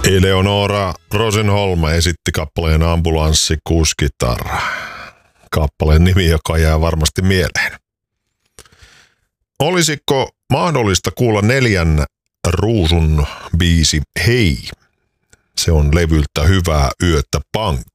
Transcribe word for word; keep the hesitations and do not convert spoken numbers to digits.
Eleonora Rosenholm esitti kappaleen Ambulanssikuskitar. Kappaleen nimi, joka jää varmasti mieleen. Olisiko mahdollista kuulla Neljän Ruusun biisi Hei? Se on levyltä Hyvää yötä Punk.